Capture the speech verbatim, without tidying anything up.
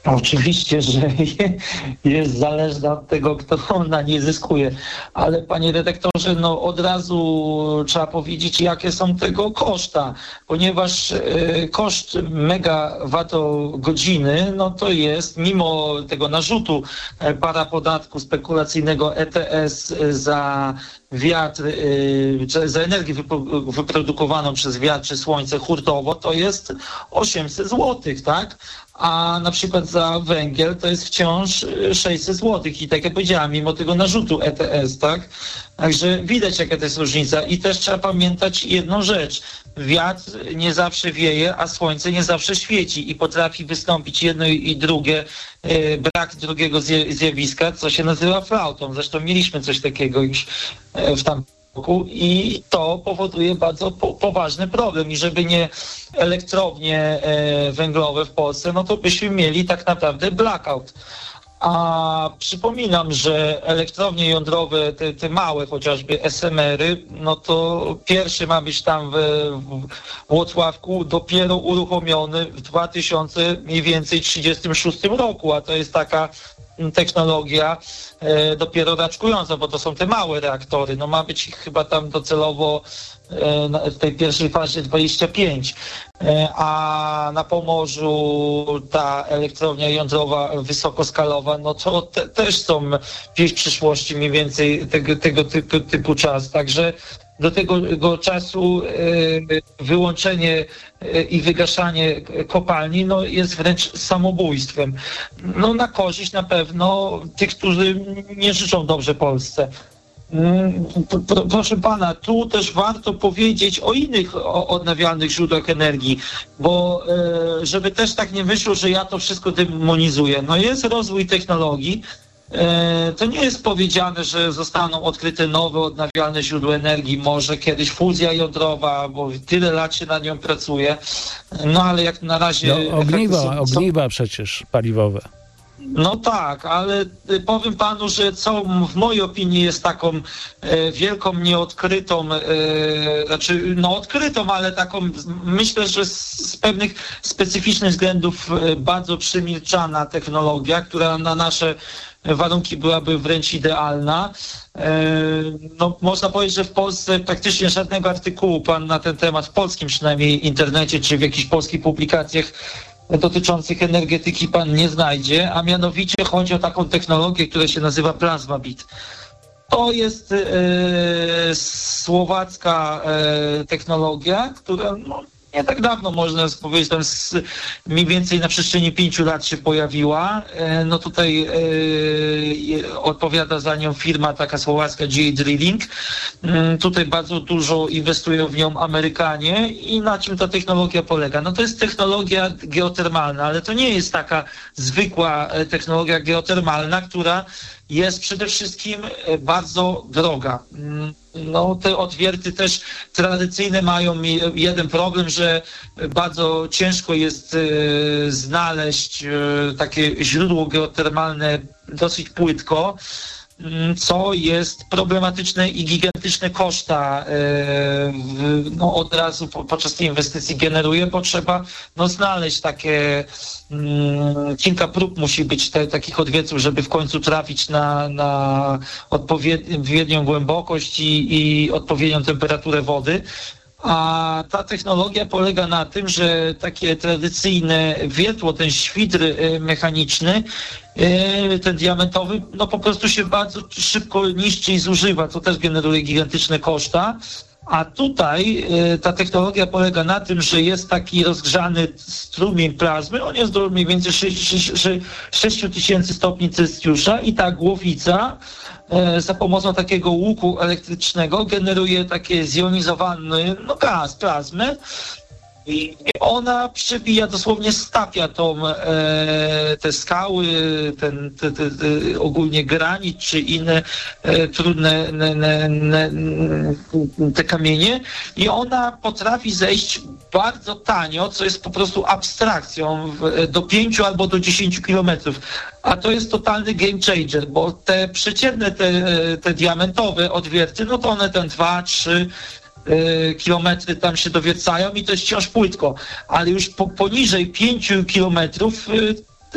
Oczywiście, że jest zależna od tego, kto na nie zyskuje. Ale panie redaktorze, no od razu trzeba powiedzieć, jakie są tego koszta, ponieważ koszt megawattogodziny, no to jest, mimo tego narzutu parapodatku spekulacyjnego E T S za wiatr, czy za energię wyprodukowaną przez wiatr czy słońce hurtowo, to jest osiemset złotych, tak? A na przykład za węgiel to jest wciąż sześćset złotych i tak jak powiedziałam, mimo tego narzutu E T S, tak? Także widać, jaka to jest różnica i też trzeba pamiętać jedną rzecz. Wiatr nie zawsze wieje, a słońce nie zawsze świeci i potrafi wystąpić jedno i drugie, brak drugiego zjawiska, co się nazywa flautą. Zresztą mieliśmy coś takiego już w tamtym roku i to powoduje bardzo po, poważny problem i żeby nie elektrownie węglowe w Polsce, no to byśmy mieli tak naprawdę blackout. A przypominam, że elektrownie jądrowe, te, te małe chociażby S M R-y, no to pierwszy ma być tam w, w Włocławku dopiero uruchomiony w dwa tysiące mniej więcej trzydziestym szóstym roku, a to jest taka technologia e, dopiero raczkująca, bo to są te małe reaktory. No ma być ich chyba tam docelowo e, w tej pierwszej fazie dwadzieścia pięć, e, a na Pomorzu ta elektrownia jądrowa wysokoskalowa, no to te, też są pieśń przyszłości mniej więcej tego, tego typu, typu czas. Także do tego czasu wyłączenie i wygaszanie kopalni no, jest wręcz samobójstwem. No, na korzyść na pewno tych, którzy nie życzą dobrze Polsce. Proszę pana, tu też warto powiedzieć o innych odnawialnych źródłach energii, bo żeby też tak nie wyszło, że ja to wszystko demonizuję. No jest rozwój technologii. To nie jest powiedziane, że zostaną odkryte nowe odnawialne źródła energii, może kiedyś fuzja jądrowa, bo tyle lat się nad nią pracuje, no ale jak na razie... No, ogniwa, są, ogniwa są... przecież paliwowe. No tak, ale powiem panu, że co w mojej opinii jest taką e, wielką, nieodkrytą, e, znaczy no odkrytą, ale taką myślę, że z, z pewnych specyficznych względów e, bardzo przemilczana technologia, która na nasze warunki byłaby wręcz idealna. No, można powiedzieć, że w Polsce praktycznie żadnego artykułu pan na ten temat w polskim przynajmniej internecie czy w jakichś polskich publikacjach dotyczących energetyki pan nie znajdzie, a mianowicie chodzi o taką technologię, która się nazywa PlasmaBit. To jest e, słowacka e, technologia, która no, nie tak dawno, można powiedzieć, tam z, mniej więcej na przestrzeni pięciu lat się pojawiła. No tutaj e, odpowiada za nią firma taka słowacka G A Drilling. E, tutaj bardzo dużo inwestują w nią Amerykanie i na czym ta technologia polega? No to jest technologia geotermalna, ale to nie jest taka zwykła technologia geotermalna, która jest przede wszystkim bardzo droga. No, te odwierty też tradycyjne mają jeden problem, że bardzo ciężko jest e, znaleźć e, takie źródło geotermalne dosyć płytko, co jest problematyczne i gigantyczne koszta e, w, no, od razu po, podczas tej inwestycji generuje, bo trzeba no, znaleźć takie mm, kilka prób musi być te, takich odwiertów, żeby w końcu trafić na, na odpowiednią głębokość i, i odpowiednią temperaturę wody. A ta technologia polega na tym, że takie tradycyjne wiertło, ten świdr mechaniczny, ten diamentowy, no po prostu się bardzo szybko niszczy i zużywa, co też generuje gigantyczne koszta. A tutaj ta technologia polega na tym, że jest taki rozgrzany strumień plazmy, on jest do mniej więcej sześć tysięcy stopni Celsjusza i ta głowica za pomocą takiego łuku elektrycznego generuje takie zjonizowany no, gaz, plazmę i ona przebija, dosłownie stapia tą, e, te skały, ten, te, te, te, ogólnie granit czy inne e, trudne ne, ne, ne, te kamienie i ona potrafi zejść bardzo tanio, co jest po prostu abstrakcją w, do pięciu albo do dziesięciu kilometrów. A to jest totalny game changer, bo te przeciętne, te, te diamentowe odwierty, no to one ten dwa, trzy kilometry tam się dowiercają i to jest wciąż płytko, ale już po, poniżej pięciu kilometrów